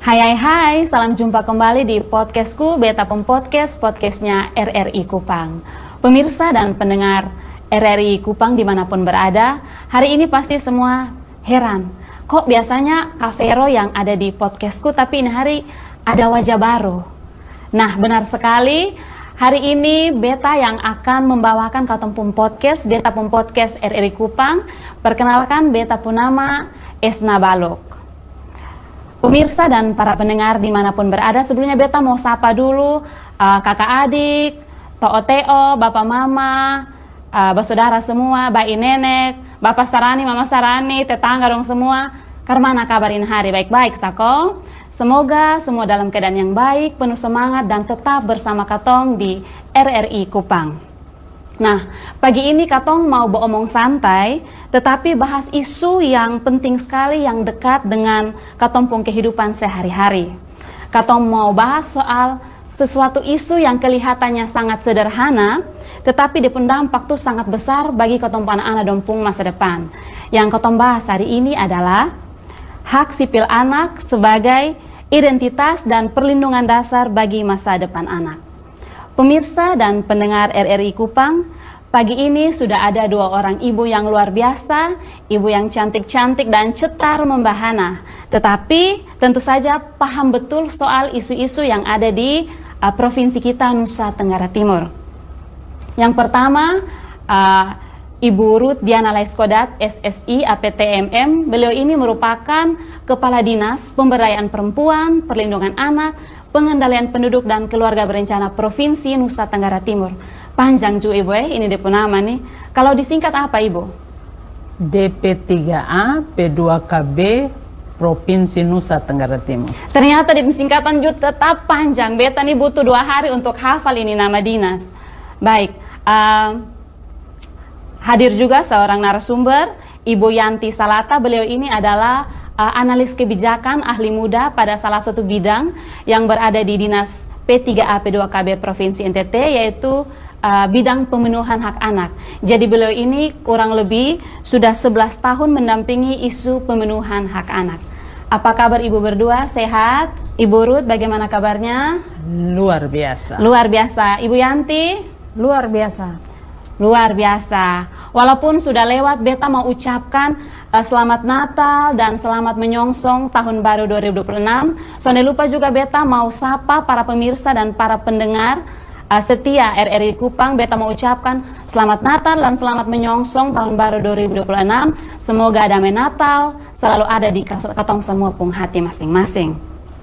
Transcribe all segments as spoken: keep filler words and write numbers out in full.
Hai hai hai, salam jumpa kembali di podcastku Beta Pem Podcast, podcastnya R R I Kupang. Pemirsa dan pendengar R R I Kupang dimanapun berada, hari ini pasti semua heran. Kok biasanya Kak Vero yang ada di podcastku, tapi ini hari ada wajah baru. Nah, benar sekali, hari ini Beta yang akan membawakan Katong Pem Podcast, Beta Pem Podcast R R I Kupang. Perkenalkan, Beta pun nama Esna Balok. Pemirsa dan para pendengar dimanapun berada, sebelumnya Beta mau sapa dulu uh, kakak adik, to'o-teo, bapak mama, uh, basaudara semua, bayi nenek, bapak Sarani, mama Sarani, tetangga dong semua. Karmana kabarin hari baik-baik sako. Semoga semua dalam keadaan yang baik, penuh semangat dan tetap bersama Katong di R R I Kupang. Nah, pagi ini Katong mau beromong santai, tetapi bahas isu yang penting sekali yang dekat dengan Katong pun kehidupan sehari-hari. Katong mau bahas soal sesuatu isu yang kelihatannya sangat sederhana, tetapi dia pun dampak tuh sangat besar bagi Katong pun anak-anak dompung masa depan. Yang Katong bahas hari ini adalah hak sipil anak sebagai identitas dan perlindungan dasar bagi masa depan anak. Pemirsa dan pendengar R R I Kupang, pagi ini sudah ada dua orang ibu yang luar biasa, ibu yang cantik-cantik dan cetar membahana. Tetapi tentu saja paham betul soal isu-isu yang ada di uh, provinsi kita Nusa Tenggara Timur. Yang pertama, uh, Ibu Ruth Diana Laiskodat, S S I A P T M M. Beliau ini merupakan Kepala Dinas Pemberdayaan Perempuan, Perlindungan Anak, Pengendalian Penduduk dan Keluarga Berencana Provinsi Nusa Tenggara Timur. Panjang juga Ibu eh, ini dia nama nih. Kalau disingkat apa Ibu? D P tiga A P dua K B Provinsi Nusa Tenggara Timur. Ternyata di singkatan juga tetap panjang. Beta nih butuh dua hari untuk hafal ini nama dinas. Baik, uh, hadir juga seorang narasumber, Ibu Yanti Salata. Beliau ini adalah Uh, analis kebijakan ahli muda pada salah satu bidang yang berada di Dinas P tiga A P dua K B Provinsi N T T, yaitu uh, bidang pemenuhan hak anak. Jadi beliau ini kurang lebih sudah sebelas tahun mendampingi isu pemenuhan hak anak. Apa kabar Ibu berdua? Sehat? Ibu Ruth bagaimana kabarnya? Luar biasa. Luar biasa. Ibu Yanti? Luar biasa. Luar biasa. Walaupun sudah lewat, Beta mau ucapkan uh, selamat Natal dan selamat menyongsong tahun baru dua ribu dua puluh enam. Jangan lupa juga Beta mau sapa para pemirsa dan para pendengar uh, setia R R I Kupang. Beta mau ucapkan selamat Natal dan selamat menyongsong tahun baru dua ribu dua puluh enam. Semoga damai Natal selalu ada di Katong semua pung hati masing-masing.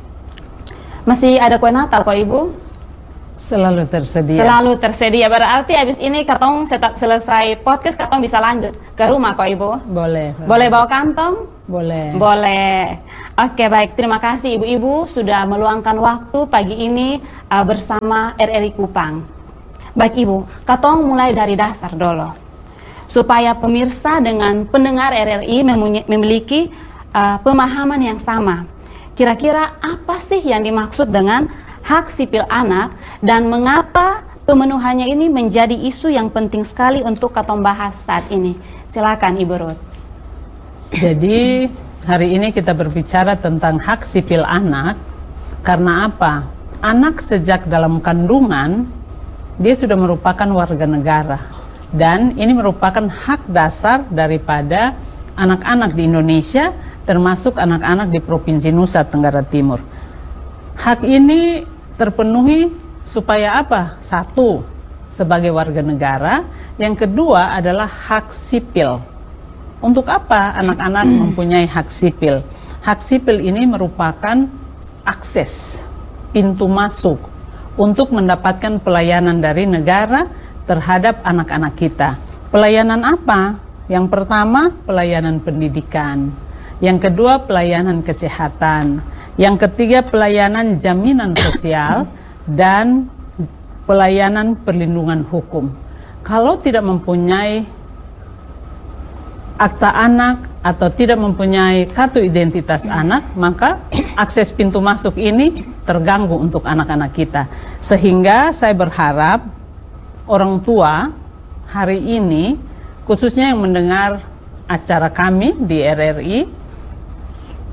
Masih ada kue Natal kok Ibu? Selalu tersedia. Selalu tersedia. Berarti habis ini Katong selesai podcast, Katong bisa lanjut ke rumah kok Ibu? Boleh. Boleh bawa kantong? Boleh. Boleh. Oke baik, terima kasih Ibu-Ibu sudah meluangkan waktu pagi ini uh, bersama R R I Kupang. Baik Ibu, Katong mulai dari dasar dulu. Supaya pemirsa dengan pendengar R R I memiliki uh, pemahaman yang sama. Kira-kira apa sih yang dimaksud dengan hak sipil anak dan mengapa pemenuhannya ini menjadi isu yang penting sekali untuk Katong bahas saat ini? Silakan Ibu Ruth. Jadi hari ini kita berbicara tentang hak sipil anak. Karena apa? Anak sejak dalam kandungan dia sudah merupakan warga negara, dan ini merupakan hak dasar daripada anak-anak di Indonesia, termasuk anak-anak di Provinsi Nusa Tenggara Timur. Hak ini terpenuhi supaya apa? Satu, sebagai warga negara. Yang kedua adalah hak sipil. Untuk apa anak-anak mempunyai hak sipil? Hak sipil ini merupakan akses, pintu masuk untuk mendapatkan pelayanan dari negara terhadap anak-anak kita. Pelayanan apa? Yang pertama, pelayanan pendidikan. Yang kedua, pelayanan kesehatan. Yang ketiga, pelayanan jaminan sosial dan pelayanan perlindungan hukum. Kalau tidak mempunyai akta anak atau tidak mempunyai kartu identitas anak, maka akses pintu masuk ini terganggu untuk anak-anak kita. Sehingga saya berharap orang tua hari ini, khususnya yang mendengar acara kami di R R I,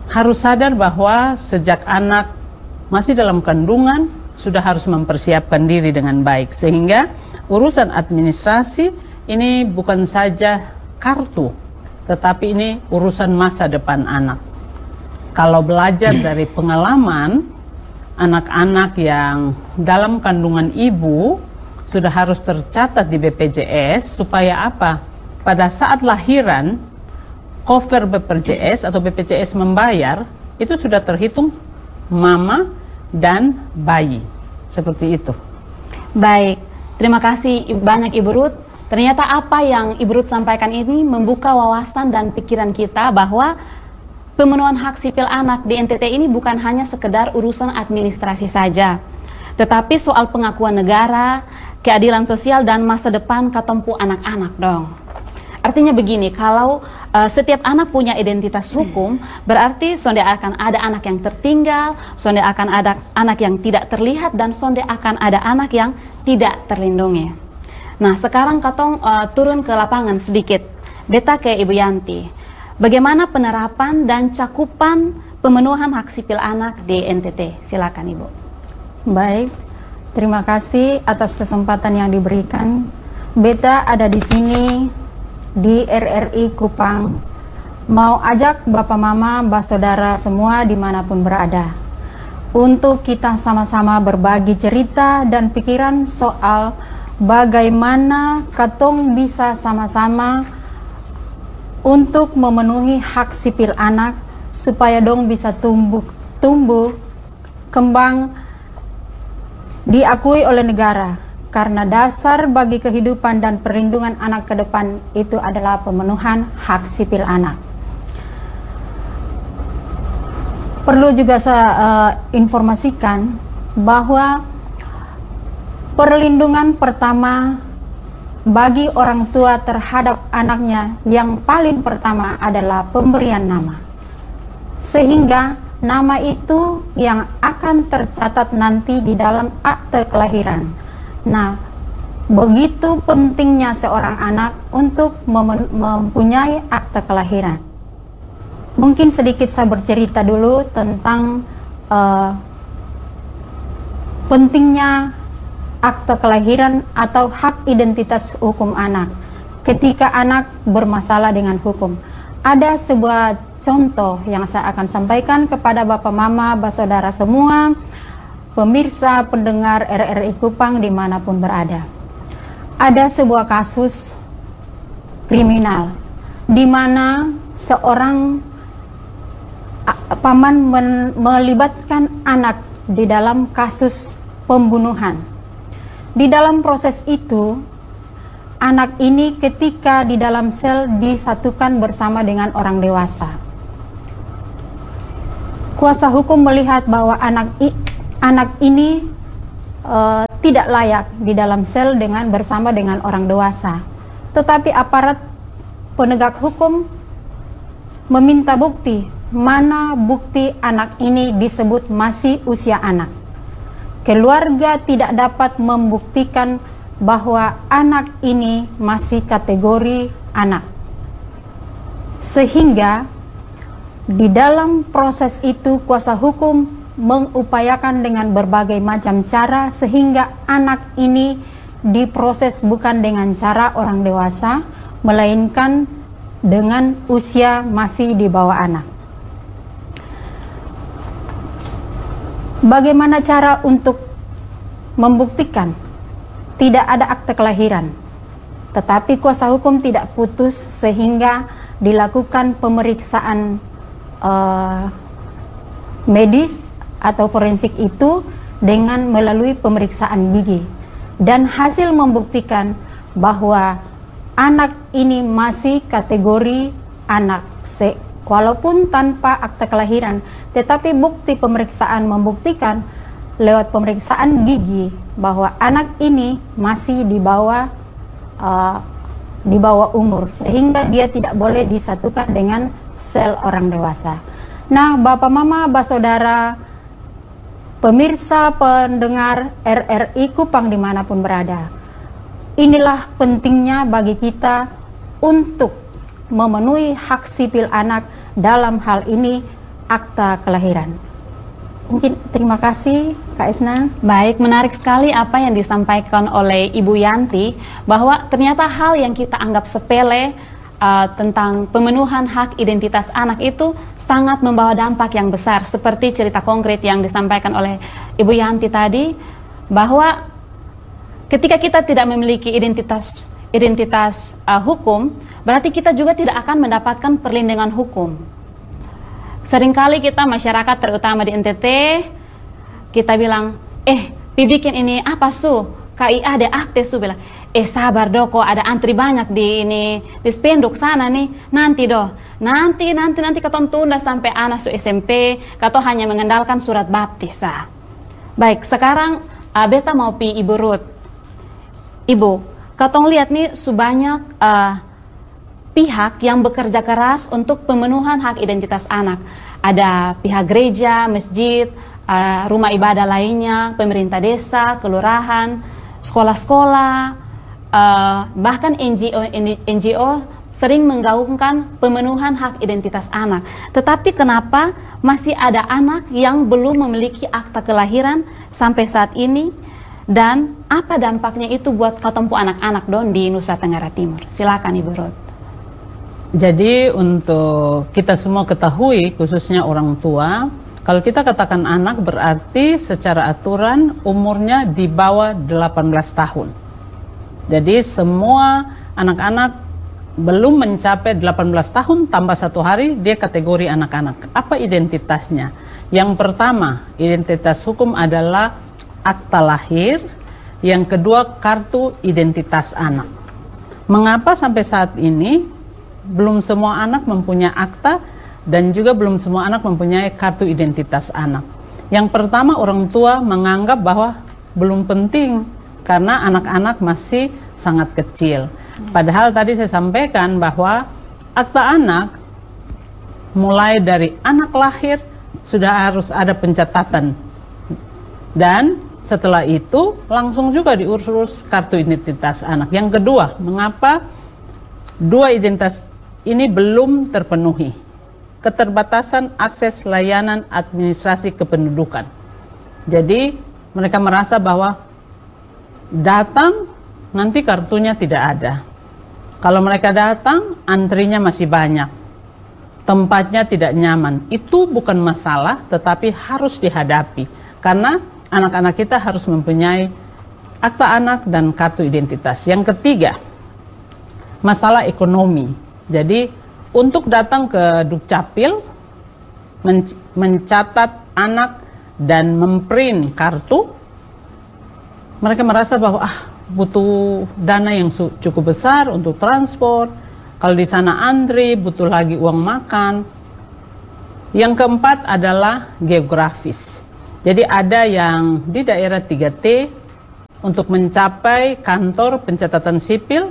harus sadar bahwa sejak anak masih dalam kandungan sudah harus mempersiapkan diri dengan baik, sehingga urusan administrasi ini bukan saja kartu, tetapi ini urusan masa depan anak. Kalau belajar dari pengalaman, anak-anak yang dalam kandungan ibu sudah harus tercatat di B P J S supaya apa? Pada saat lahiran, cover B P J S atau B P J S membayar, itu sudah terhitung mama dan bayi. Seperti itu. Baik, terima kasih banyak Ibu Ruth. Ternyata apa yang Ibu Ruth sampaikan ini membuka wawasan dan pikiran kita bahwa pemenuhan hak sipil anak di N T T ini bukan hanya sekedar urusan administrasi saja, tetapi soal pengakuan negara, keadilan sosial, dan masa depan katompu anak-anak dong. Artinya begini, kalau uh, setiap anak punya identitas hukum, berarti sonde akan ada anak yang tertinggal, sonde akan ada anak yang tidak terlihat, dan sonde akan ada anak yang tidak terlindungi. Nah, sekarang Katong uh, turun ke lapangan sedikit. Beta ke Ibu Yanti. Bagaimana penerapan dan cakupan pemenuhan hak sipil anak di N T T? Silakan Ibu. Baik, terima kasih atas kesempatan yang diberikan. Beta ada di sini di R R I Kupang, mau ajak Bapak Mama, Mbak Saudara semua dimanapun berada, untuk kita sama-sama berbagi cerita dan pikiran soal bagaimana katong bisa sama-sama untuk memenuhi hak sipil anak supaya dong bisa tumbuh, tumbuh, kembang, diakui oleh negara. Karena dasar bagi kehidupan dan perlindungan anak ke depan itu adalah pemenuhan hak sipil anak. Perlu juga saya uh, informasikan bahwa perlindungan pertama bagi orang tua terhadap anaknya yang paling pertama adalah pemberian nama. Sehingga nama itu yang akan tercatat nanti di dalam akte kelahiran. Nah, begitu pentingnya seorang anak untuk mem mempunyai akte kelahiran. Mungkin sedikit saya bercerita dulu tentang uh, pentingnya akte kelahiran atau hak identitas hukum anak ketika anak bermasalah dengan hukum. Ada sebuah contoh yang saya akan sampaikan kepada Bapak Mama, Bapak Saudara semua, pemirsa, pendengar R R I Kupang dimanapun berada. Ada sebuah kasus kriminal di mana seorang paman melibatkan anak di dalam kasus pembunuhan. Di dalam proses itu, anak ini ketika di dalam sel disatukan bersama dengan orang dewasa. Kuasa hukum melihat bahwa anak anak ini uh, tidak layak di dalam sel dengan bersama dengan orang dewasa. Tetapi aparat penegak hukum meminta bukti, mana bukti anak ini disebut masih usia anak. Keluarga tidak dapat membuktikan bahwa anak ini masih kategori anak. Sehingga di dalam proses itu kuasa hukum mengupayakan dengan berbagai macam cara sehingga anak ini diproses bukan dengan cara orang dewasa, melainkan dengan usia masih di bawah anak. Bagaimana cara untuk membuktikan? Tidak ada akte kelahiran, tetapi kuasa hukum tidak putus sehingga dilakukan pemeriksaan uh, medis atau forensik itu dengan melalui pemeriksaan gigi, dan hasil membuktikan bahwa anak ini masih kategori anak se walaupun tanpa akte kelahiran, tetapi bukti pemeriksaan membuktikan lewat pemeriksaan gigi bahwa anak ini masih di bawah uh, di bawah umur, sehingga dia tidak boleh disatukan dengan sel orang dewasa. Nah, Bapak Mama, Bapak Saudara, pemirsa pendengar R R I Kupang dimanapun berada, inilah pentingnya bagi kita untuk memenuhi hak sipil anak. Dalam hal ini akta kelahiran. Mungkin terima kasih Kak Esna. Baik, menarik sekali apa yang disampaikan oleh Ibu Yanti, bahwa ternyata hal yang kita anggap sepele uh, tentang pemenuhan hak identitas anak itu sangat membawa dampak yang besar, seperti cerita konkret yang disampaikan oleh Ibu Yanti tadi, bahwa ketika kita tidak memiliki identitas identitas uh, hukum, berarti kita juga tidak akan mendapatkan perlindungan hukum. Seringkali kita masyarakat, terutama di N T T, kita bilang, eh, bikin ini apa su? K I A ada akte su, bilang, eh sabar doko, ada antri banyak di ini, di spenduk sana nih, nanti doh, nanti, nanti, nanti katon tunda sampai anak su S M P, kato hanya mengandalkan surat baptis. Ah. Baik, sekarang uh, beta mau pi Ibu Ruth. Ibu, katong lihat nih sebanyak uh, pihak yang bekerja keras untuk pemenuhan hak identitas anak. Ada pihak gereja, masjid, uh, rumah ibadah lainnya, pemerintah desa, kelurahan, sekolah-sekolah, uh, bahkan N G O N G O sering menggaungkan pemenuhan hak identitas anak. Tetapi kenapa masih ada anak yang belum memiliki akta kelahiran sampai saat ini? Dan apa dampaknya itu buat ketempu anak-anak don di Nusa Tenggara Timur? Silakan Ibu Ruth. Jadi untuk kita semua ketahui, khususnya orang tua, kalau kita katakan anak berarti secara aturan umurnya di bawah delapan belas tahun. Jadi semua anak-anak belum mencapai delapan belas tahun tambah satu hari, dia kategori anak-anak. Apa identitasnya? Yang pertama, identitas hukum adalah akta lahir. Yang kedua, kartu identitas anak. Mengapa sampai saat ini belum semua anak mempunyai akta dan juga belum semua anak mempunyai kartu identitas anak? Yang pertama, orang tua menganggap bahwa belum penting karena anak-anak masih sangat kecil. Padahal tadi saya sampaikan bahwa akta anak mulai dari anak lahir sudah harus ada pencatatan, dan setelah itu langsung juga diurus kartu identitas anak. Yang kedua, mengapa dua identitas ini belum terpenuhi? Keterbatasan akses layanan administrasi kependudukan. Jadi mereka merasa bahwa datang nanti kartunya tidak ada. Kalau mereka datang, antrinya masih banyak, tempatnya tidak nyaman. Itu bukan masalah, tetapi harus dihadapi karena anak-anak kita harus mempunyai akta anak dan kartu identitas. Yang ketiga, masalah ekonomi. Jadi untuk datang ke Dukcapil, men mencatat anak dan memprint kartu, mereka merasa bahwa ah butuh dana yang cukup besar untuk transport. Kalau di sana antri, butuh lagi uang makan. Yang keempat adalah geografis. Jadi ada yang di daerah tiga T untuk mencapai kantor pencatatan sipil,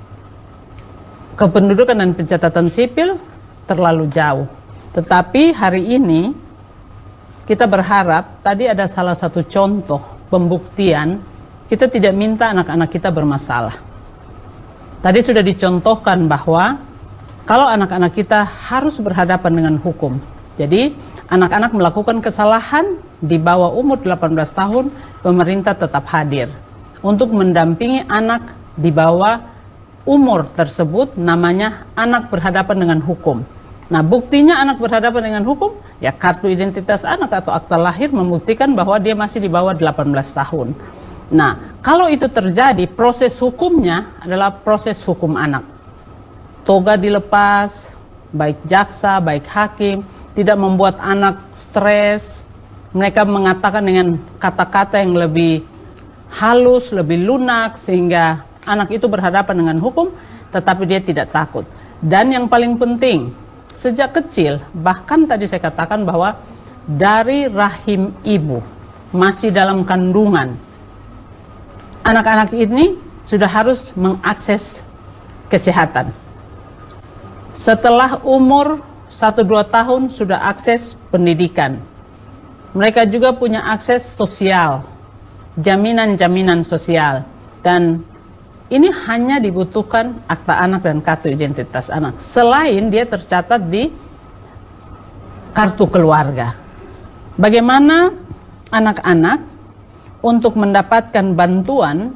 kependudukan dan pencatatan sipil terlalu jauh. Tetapi hari ini kita berharap, tadi ada salah satu contoh pembuktian, kita tidak minta anak-anak kita bermasalah. Tadi sudah dicontohkan bahwa kalau anak-anak kita harus berhadapan dengan hukum. Jadi anak-anak melakukan kesalahan di bawah umur delapan belas tahun, pemerintah tetap hadir untuk mendampingi anak di bawah umur tersebut, namanya anak berhadapan dengan hukum. Nah, buktinya anak berhadapan dengan hukum, ya kartu identitas anak atau akta lahir membuktikan bahwa dia masih di bawah delapan belas tahun. Nah, kalau itu terjadi, proses hukumnya adalah proses hukum anak. Toga dilepas, baik jaksa, baik hakim, tidak membuat anak stres. Mereka mengatakan dengan kata-kata yang lebih halus, lebih lunak, sehingga anak itu berhadapan dengan hukum, tetapi dia tidak takut. Dan yang paling penting, sejak kecil, bahkan tadi saya katakan bahwa dari rahim ibu, masih dalam kandungan, anak-anak ini sudah harus mengakses kesehatan. Setelah umur satu dua tahun sudah akses pendidikan. Mereka juga punya akses sosial, jaminan-jaminan sosial. Dan ini hanya dibutuhkan akta anak dan kartu identitas anak. Selain dia tercatat di kartu keluarga. Bagaimana anak-anak untuk mendapatkan bantuan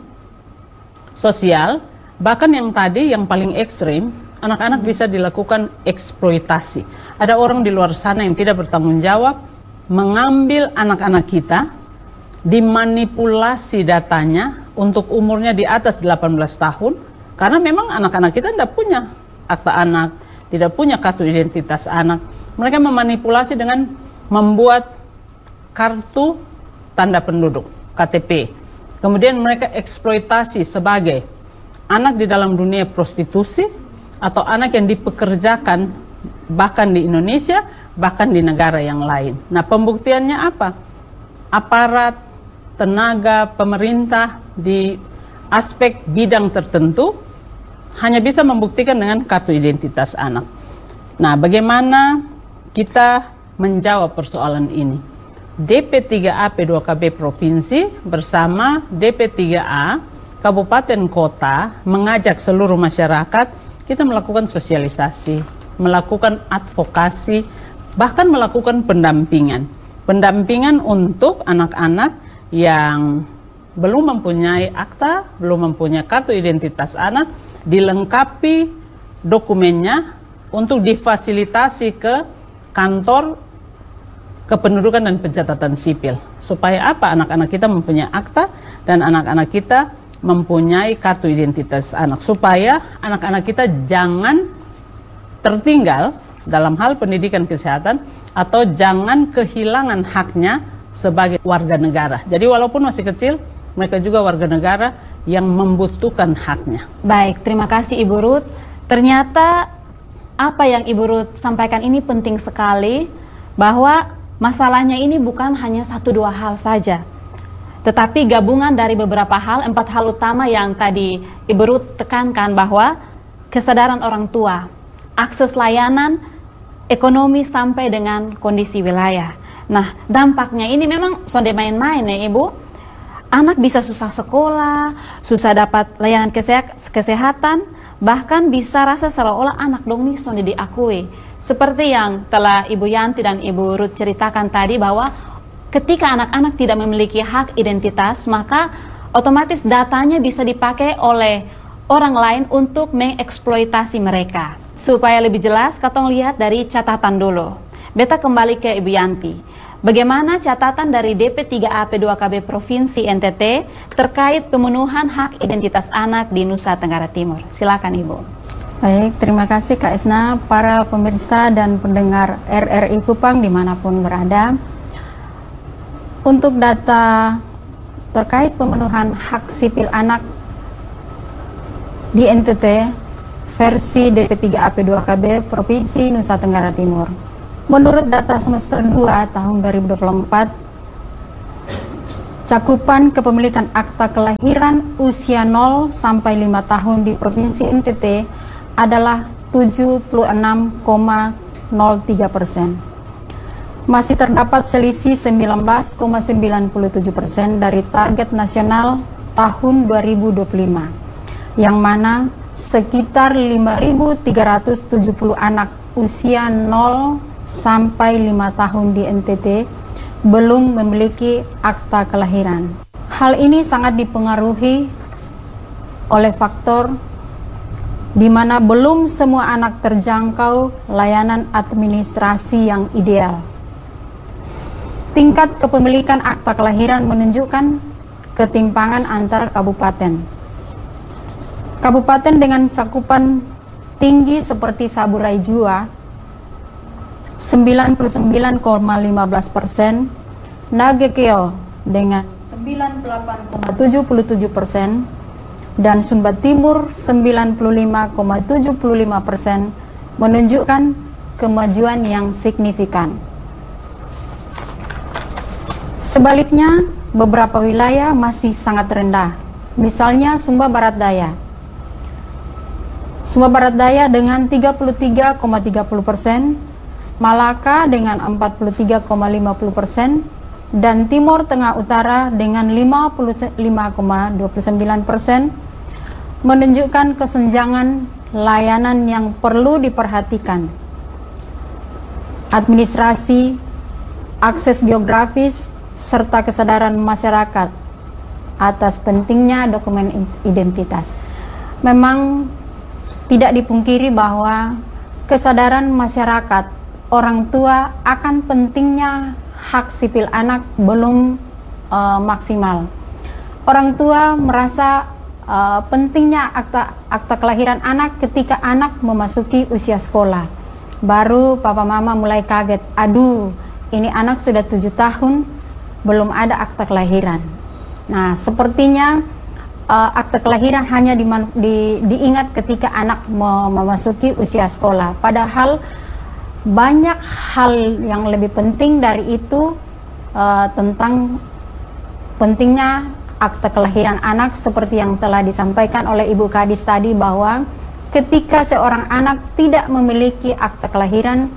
sosial, bahkan yang tadi yang paling ekstrim, anak-anak bisa dilakukan eksploitasi. Ada orang di luar sana yang tidak bertanggung jawab, mengambil anak-anak kita, dimanipulasi datanya untuk umurnya di atas delapan belas tahun, karena memang anak-anak kita tidak punya akta anak, tidak punya kartu identitas anak. Mereka memanipulasi dengan membuat kartu tanda penduduk, K T P. Kemudian mereka eksploitasi sebagai anak di dalam dunia prostitusi atau anak yang dipekerjakan bahkan di Indonesia, bahkan di negara yang lain. Nah, pembuktiannya apa? Aparat, tenaga, pemerintah di aspek bidang tertentu hanya bisa membuktikan dengan kartu identitas anak. Nah, bagaimana kita menjawab persoalan ini? D P tiga A P dua K B Provinsi bersama D P tiga A Kabupaten Kota mengajak seluruh masyarakat, kita melakukan sosialisasi, melakukan advokasi, bahkan melakukan pendampingan. Pendampingan untuk anak-anak yang belum mempunyai akta, belum mempunyai kartu identitas anak, dilengkapi dokumennya untuk difasilitasi ke kantor kependudukan dan pencatatan sipil. Supaya apa? Anak-anak kita mempunyai akta dan anak-anak kita mempunyai kartu identitas anak. Supaya anak-anak kita jangan tertinggal dalam hal pendidikan kesehatan atau jangan kehilangan haknya sebagai warga negara. Jadi walaupun masih kecil, mereka juga warga negara yang membutuhkan haknya. Baik, terima kasih Ibu Ruth. Ternyata apa yang Ibu Ruth sampaikan ini penting sekali, bahwa masalahnya ini bukan hanya satu dua hal saja, tetapi gabungan dari beberapa hal, empat hal utama yang tadi Ibu Ruth tekankan, bahwa kesadaran orang tua, akses layanan, ekonomi sampai dengan kondisi wilayah. Nah, dampaknya ini memang sonde main-main ya Ibu. Anak bisa susah sekolah, susah dapat layanan kesehatan, bahkan bisa rasa seolah-olah anak dong nih sonde diakui. Seperti yang telah Ibu Yanti dan Ibu Ruth ceritakan tadi, bahwa ketika anak-anak tidak memiliki hak identitas, maka otomatis datanya bisa dipakai oleh orang lain untuk mengeksploitasi mereka. Supaya lebih jelas, katong lihat dari catatan dulu. Beta kembali ke Ibu Yanti. Bagaimana catatan dari D P tiga A P dua K B Provinsi N T T terkait pemenuhan hak identitas anak di Nusa Tenggara Timur? Silakan Ibu. Baik, terima kasih Kak Esna, para pemirsa dan pendengar R R I Kupang dimanapun berada. Untuk data terkait pemenuhan hak sipil anak di N T T versi D P tiga A P dua K B Provinsi Nusa Tenggara Timur. Menurut data semester dua tahun dua ribu dua puluh empat, cakupan kepemilikan akta kelahiran usia nol sampai lima tahun di Provinsi N T T adalah tujuh puluh enam koma nol tiga persen. Masih terdapat selisih sembilan belas koma sembilan tujuh persen dari target nasional tahun dua ribu dua puluh lima, yang mana sekitar lima ribu tiga ratus tujuh puluh anak usia nol sampai lima tahun di N T T belum memiliki akta kelahiran. Hal ini sangat dipengaruhi oleh faktor di mana belum semua anak terjangkau layanan administrasi yang ideal. Tingkat kepemilikan akta kelahiran menunjukkan ketimpangan antar kabupaten. Kabupaten dengan cakupan tinggi seperti Saburai Jua sembilan puluh sembilan koma lima belas persen, Nagekeo dengan sembilan puluh delapan koma tujuh tujuh persen, dan Sumba Timur sembilan puluh lima koma tujuh lima persen menunjukkan kemajuan yang signifikan. Sebaliknya, beberapa wilayah masih sangat rendah, misalnya Sumba Barat Daya. Sumba Barat Daya dengan tiga puluh tiga koma tiga puluh persen, Malaka dengan empat puluh tiga koma lima puluh persen, dan Timur Tengah Utara dengan lima puluh lima koma dua puluh sembilan persen menunjukkan kesenjangan layanan yang perlu diperhatikan. administrasi, akses geografis, serta kesadaran masyarakat atas pentingnya dokumen identitas. Memang tidak dipungkiri bahwa kesadaran masyarakat orang tua akan pentingnya hak sipil anak belum uh, maksimal. Orang tua merasa uh, pentingnya akta, akta kelahiran anak ketika anak memasuki usia sekolah. Baru papa mama mulai kaget, aduh ini anak sudah tujuh tahun belum ada akta kelahiran. Nah sepertinya uh, akta kelahiran hanya di, di, diingat ketika anak memasuki usia sekolah. Padahal banyak hal yang lebih penting dari itu uh, tentang pentingnya akta kelahiran anak, seperti yang telah disampaikan oleh Ibu Kadis tadi, bahwa ketika seorang anak tidak memiliki akta kelahiran,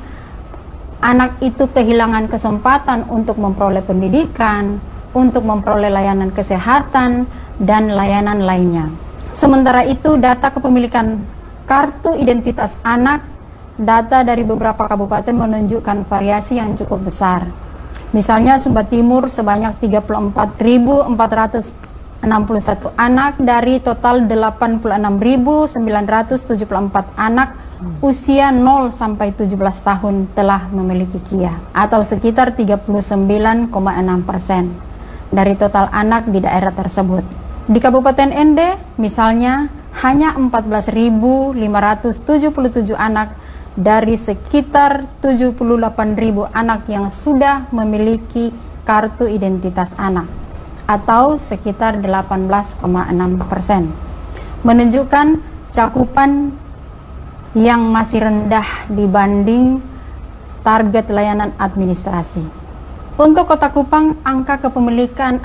anak itu kehilangan kesempatan untuk memperoleh pendidikan, untuk memperoleh layanan kesehatan, dan layanan lainnya. Sementara itu, data kepemilikan kartu identitas anak, data dari beberapa kabupaten menunjukkan variasi yang cukup besar. Misalnya Sumba Timur sebanyak tiga puluh empat ribu empat ratus enam puluh satu anak dari total delapan puluh enam ribu sembilan ratus tujuh puluh empat anak usia nol sampai tujuh belas tahun telah memiliki K I A, atau sekitar tiga puluh sembilan koma enam persen dari total anak di daerah tersebut. Di Kabupaten Ende misalnya hanya empat belas ribu lima ratus tujuh puluh tujuh anak dari sekitar tujuh puluh delapan ribu anak yang sudah memiliki kartu identitas anak, atau sekitar delapan belas koma enam persen, menunjukkan cakupan yang masih rendah dibanding target layanan administrasi. Untuk Kota Kupang, angka kepemilikan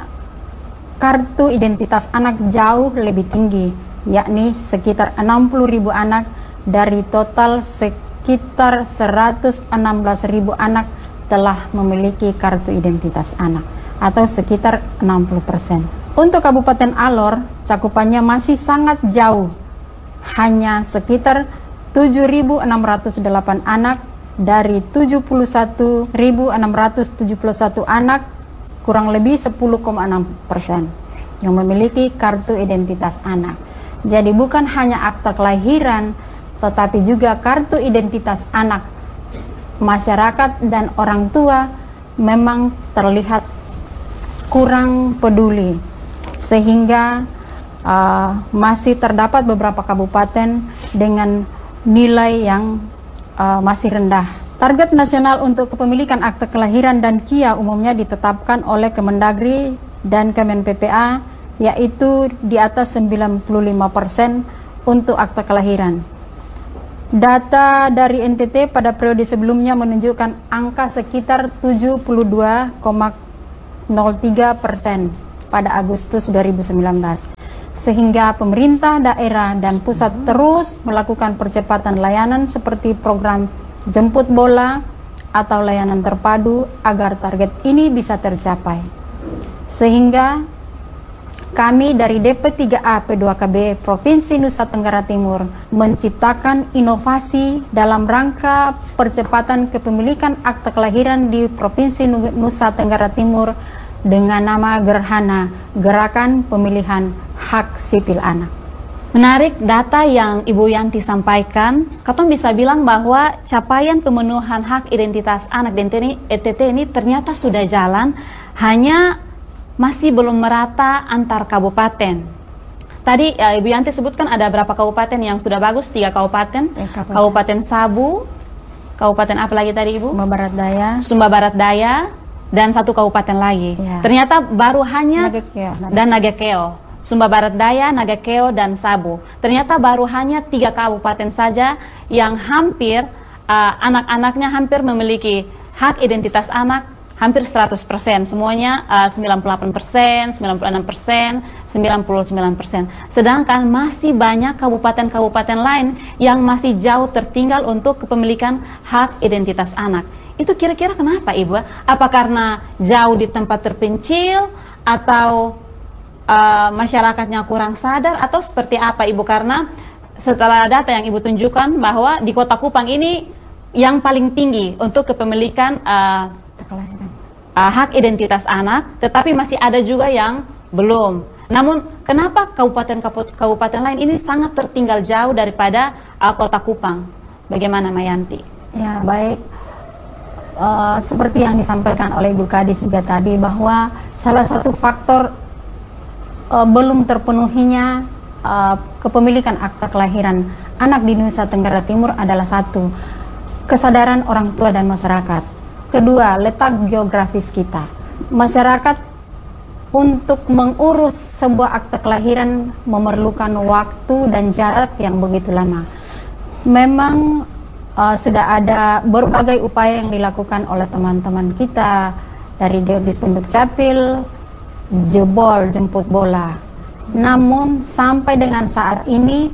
kartu identitas anak jauh lebih tinggi, yakni sekitar enam puluh ribu anak dari total sekitar Sekitar seratus enam belas ribu anak telah memiliki kartu identitas anak, atau sekitar enam puluh persen. Untuk Kabupaten Alor, cakupannya masih sangat jauh, hanya sekitar tujuh ribu enam ratus delapan anak dari tujuh puluh satu ribu enam ratus tujuh puluh satu anak, kurang lebih sepuluh koma enam persen yang memiliki kartu identitas anak. Jadi bukan hanya akta kelahiran, tetapi juga kartu identitas anak. Masyarakat dan orang tua memang terlihat kurang peduli, sehingga uh, masih terdapat beberapa kabupaten dengan nilai yang uh, masih rendah. Target nasional untuk kepemilikan akta kelahiran dan K I A umumnya ditetapkan oleh Kemendagri dan Kemen P P A, yaitu di atas sembilan puluh lima persen untuk akta kelahiran. Data dari N T T pada periode sebelumnya menunjukkan angka sekitar tujuh puluh dua koma nol tiga persen pada Agustus dua ribu sembilan belas. Sehingga pemerintah daerah dan pusat terus melakukan percepatan layanan seperti program jemput bola atau layanan terpadu agar target ini bisa tercapai. Sehingga kami dari D P tiga A P dua K B Provinsi Nusa Tenggara Timur menciptakan inovasi dalam rangka percepatan kepemilikan akta kelahiran di Provinsi Nusa Tenggara Timur dengan nama gerhana Gerakan Pemilihan Hak Sipil Anak. Menarik data yang Ibu Yanti sampaikan. Katong bisa bilang bahwa capaian pemenuhan hak identitas anak di E T T ini ternyata sudah jalan, hanya masih belum merata antar kabupaten. Tadi ya, Ibu Yanti sebutkan ada berapa kabupaten yang sudah bagus? Tiga kabupaten. Eh, kabupaten. Kabupaten Sabu, kabupaten apa lagi tadi Ibu? Sumba Barat Daya. Sumba Barat Daya, dan satu kabupaten lagi. Ya. Ternyata baru hanya Nagakeo. dan Nagakeo. Sumba Barat Daya, Nagakeo, dan Sabu. Ternyata baru hanya tiga kabupaten saja yang hampir uh, anak-anaknya hampir memiliki hak identitas anak. Hampir seratus persen, semuanya uh, sembilan puluh delapan persen, sembilan puluh enam persen, sembilan puluh sembilan persen. Sedangkan masih banyak kabupaten-kabupaten lain yang masih jauh tertinggal untuk kepemilikan hak identitas anak. Itu kira-kira kenapa Ibu? Apa karena jauh di tempat terpencil, atau uh, masyarakatnya kurang sadar, atau seperti apa Ibu? Karena setelah data yang Ibu tunjukkan bahwa di Kota Kupang ini yang paling tinggi untuk kepemilikan uh, Kelahiran. uh, hak identitas anak, tetapi masih ada juga yang belum. Namun kenapa kabupaten-kabupaten lain ini sangat tertinggal jauh daripada uh, Kota Kupang? Bagaimana Mayanti? Ya, baik. Uh, seperti yang disampaikan oleh Ibu Kadis juga tadi, bahwa salah satu faktor uh, belum terpenuhinya uh, kepemilikan akta kelahiran anak di Nusa Tenggara Timur adalah satu, kesadaran orang tua dan masyarakat. Kedua, letak geografis kita. Masyarakat untuk mengurus sebuah akta kelahiran memerlukan waktu dan jarak yang begitu lama. Memang Uh, sudah ada berbagai upaya yang dilakukan oleh teman-teman kita dari Dispenduk Capil, jebol jemput bola. Namun sampai dengan saat ini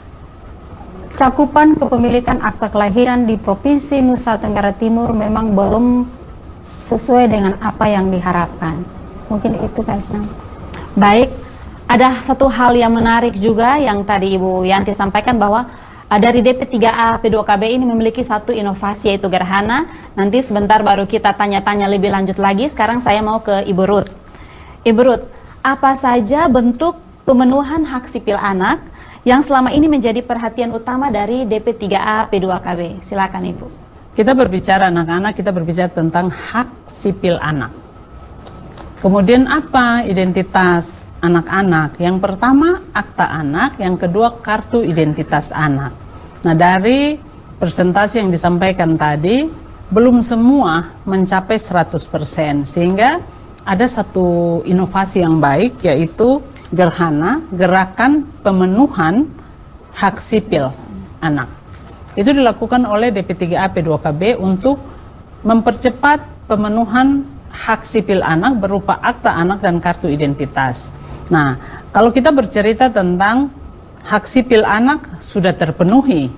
cakupan kepemilikan akta kelahiran di Provinsi Nusa Tenggara Timur memang belum sesuai dengan apa yang diharapkan. Mungkin itu guys. Baik, ada satu hal yang menarik juga yang tadi Ibu Yanti sampaikan, bahwa Uh, dari D P tiga A P dua K B ini memiliki satu inovasi, yaitu gerhana. Nanti sebentar baru kita tanya-tanya lebih lanjut lagi. Sekarang saya mau ke Ibu Ruth. Ibu Ruth, apa saja bentuk pemenuhan hak sipil anak yang selama ini menjadi perhatian utama dari D P tiga A P dua K B? Silakan Ibu. Kita berbicara anak-anak, kita berbicara tentang hak sipil anak. Kemudian apa identitas anak-anak? Yang pertama akta anak, yang kedua kartu identitas anak. Nah, dari presentasi yang disampaikan tadi, belum semua mencapai seratus persen, sehingga ada satu inovasi yang baik, yaitu gerhana, gerakan pemenuhan hak sipil anak. Itu dilakukan oleh D P tiga A P dua K B untuk mempercepat pemenuhan hak sipil anak berupa akta anak dan kartu identitas. Nah, kalau kita bercerita tentang hak sipil anak sudah terpenuhi,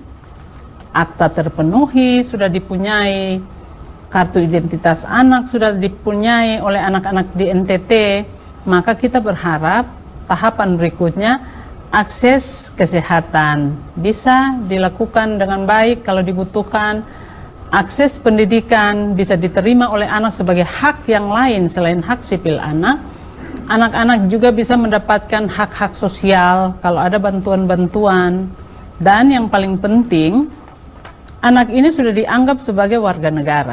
akta terpenuhi, sudah dipunyai, kartu identitas anak sudah dipunyai oleh anak-anak di N T T, maka kita berharap tahapan berikutnya akses kesehatan bisa dilakukan dengan baik kalau dibutuhkan, akses pendidikan bisa diterima oleh anak sebagai hak yang lain selain hak sipil anak. Anak-anak juga bisa mendapatkan hak-hak sosial kalau ada bantuan-bantuan. Dan yang paling penting, anak ini sudah dianggap sebagai warga negara.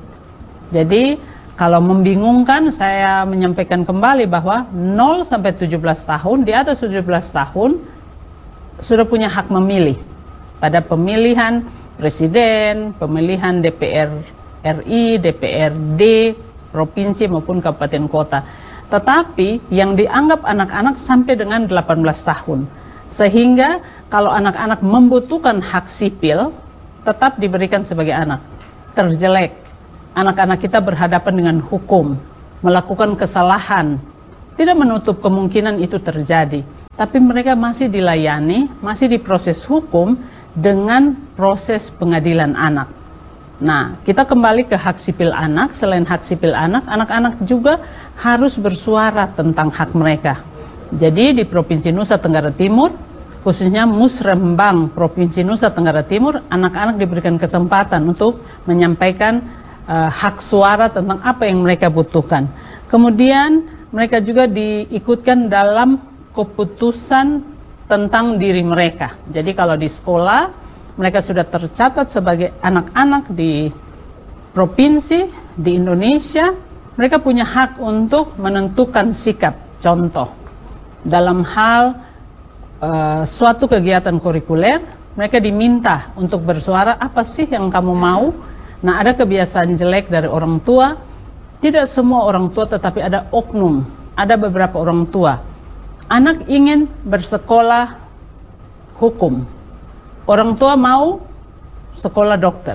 Jadi kalau membingungkan, saya menyampaikan kembali bahwa nol sampai tujuh belas tahun, di atas tujuh belas tahun sudah punya hak memilih pada pemilihan presiden, pemilihan D P R R I, D P R D, provinsi maupun kabupaten kota. Tetapi yang dianggap anak-anak sampai dengan delapan belas tahun. Sehingga kalau anak-anak membutuhkan hak sipil, tetap diberikan sebagai anak. Terjelek, anak-anak kita berhadapan dengan hukum, melakukan kesalahan. Tidak menutup kemungkinan itu terjadi. Tapi mereka masih dilayani, masih diproses hukum dengan proses pengadilan anak. Nah, kita kembali ke hak sipil anak. Selain hak sipil anak, anak-anak juga harus bersuara tentang hak mereka. Jadi di Provinsi Nusa Tenggara Timur, khususnya Musrembang Provinsi Nusa Tenggara Timur, anak-anak diberikan kesempatan untuk menyampaikan uh, hak suara tentang apa yang mereka butuhkan. Kemudian mereka juga diikutkan dalam keputusan tentang diri mereka. Jadi kalau di sekolah, mereka sudah tercatat sebagai anak-anak di provinsi, di Indonesia, mereka punya hak untuk menentukan sikap. Contoh, dalam hal uh, suatu kegiatan kurikuler, mereka diminta untuk bersuara, apa sih yang kamu mau? Nah, ada kebiasaan jelek dari orang tua, tidak semua orang tua, tetapi ada oknum, ada beberapa orang tua. Anak ingin bersekolah hukum, orang tua mau sekolah dokter.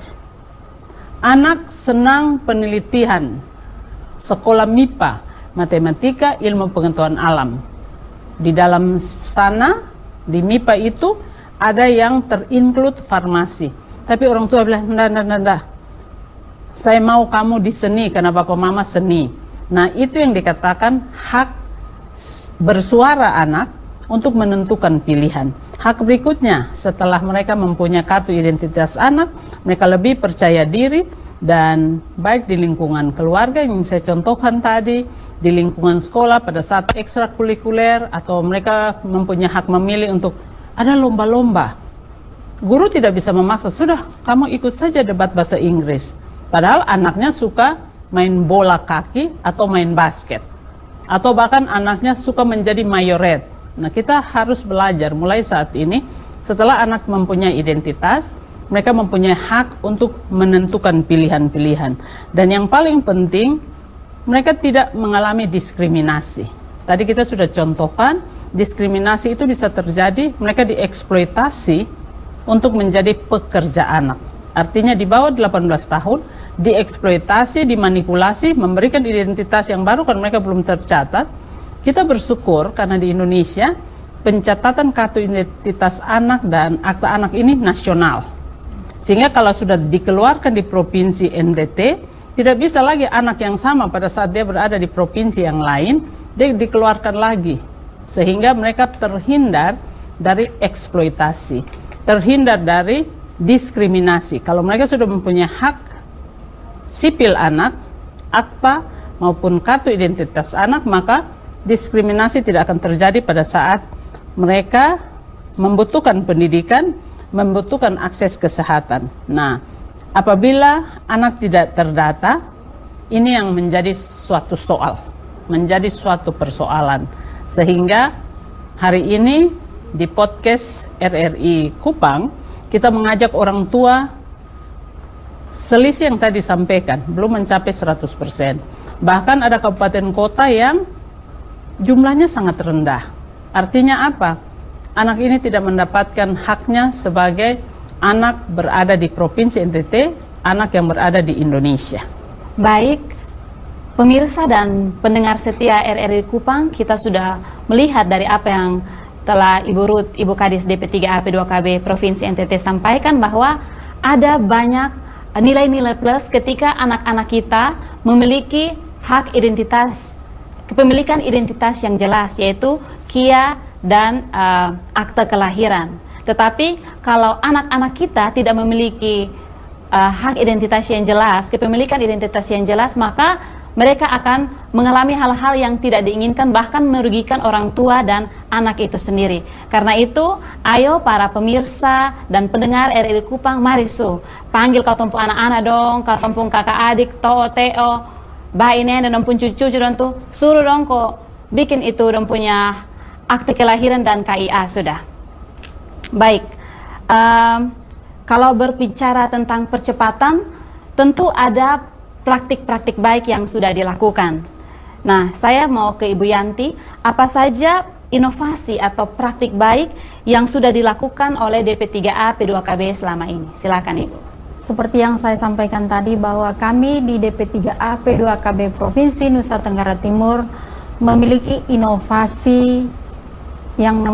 Anak senang penelitian, sekolah M I P A, matematika, ilmu pengetahuan alam. Di dalam sana, di M I P A itu ada yang terinclude farmasi. Tapi orang tua bilang, enggak, enggak, enggak, saya mau kamu di seni karena bapak mama seni. Nah, itu yang dikatakan hak bersuara anak untuk menentukan pilihan. Hak berikutnya, setelah mereka mempunyai kartu identitas anak, mereka lebih percaya diri dan baik di lingkungan keluarga yang saya contohkan tadi, di lingkungan sekolah pada saat ekstrakurikuler, atau mereka mempunyai hak memilih untuk ada lomba-lomba. Guru tidak bisa memaksa, sudah kamu ikut saja debat bahasa Inggris. Padahal anaknya suka main bola kaki atau main basket. Atau bahkan anaknya suka menjadi mayoret. Nah, kita harus belajar mulai saat ini, setelah anak mempunyai identitas, mereka mempunyai hak untuk menentukan pilihan-pilihan. Dan yang paling penting, mereka tidak mengalami diskriminasi. Tadi kita sudah contohkan, diskriminasi itu bisa terjadi, mereka dieksploitasi untuk menjadi pekerja anak. Artinya di bawah delapan belas tahun, dieksploitasi, dimanipulasi, memberikan identitas yang baru kan mereka belum tercatat. Kita bersyukur karena di Indonesia pencatatan kartu identitas anak dan akta anak ini nasional. Sehingga kalau sudah dikeluarkan di provinsi N T T, tidak bisa lagi anak yang sama pada saat dia berada di provinsi yang lain, dia dikeluarkan lagi. Sehingga mereka terhindar dari eksploitasi, terhindar dari diskriminasi. Kalau mereka sudah mempunyai hak sipil anak, akta maupun kartu identitas anak, maka diskriminasi tidak akan terjadi pada saat mereka membutuhkan pendidikan, membutuhkan akses kesehatan. Nah, apabila anak tidak terdata, ini yang menjadi suatu soal, menjadi suatu persoalan. Sehingga hari ini di podcast R R I Kupang, kita mengajak orang tua, selisih yang tadi disampaikan belum mencapai seratus persen. Bahkan ada kabupaten kota yang jumlahnya sangat rendah. Artinya apa? Anak ini tidak mendapatkan haknya sebagai anak berada di provinsi N T T, anak yang berada di Indonesia. Baik, pemirsa dan pendengar setia R R I Kupang, kita sudah melihat dari apa yang telah Ibu Ruth, Ibu Kadis D P tiga A P dua K B Provinsi N T T sampaikan, bahwa ada banyak nilai-nilai plus ketika anak-anak kita memiliki hak identitas, kepemilikan identitas yang jelas, yaitu K I A dan uh, akte kelahiran. Tetapi kalau anak-anak kita tidak memiliki uh, hak identitas yang jelas, kepemilikan identitas yang jelas, maka mereka akan mengalami hal-hal yang tidak diinginkan, bahkan merugikan orang tua dan anak itu sendiri. Karena itu, ayo para pemirsa dan pendengar R R I Kupang, mari su, panggil kau tumpuk anak-anak dong, kau tumpuk kakak adik, toh, teo, bah ini dan pun cucu-cucu dan tuh, suruh dong kok bikin itu dan punya akte kelahiran dan K I A sudah. Baik, um, kalau berbicara tentang percepatan, tentu ada praktik-praktik baik yang sudah dilakukan. Nah, saya mau ke Ibu Yanti, apa saja inovasi atau praktik baik yang sudah dilakukan oleh D P tiga A P dua K B selama ini? Silakan Ibu. Seperti yang saya sampaikan tadi, bahwa kami di D P tiga A P dua K B Provinsi Nusa Tenggara Timur memiliki inovasi yang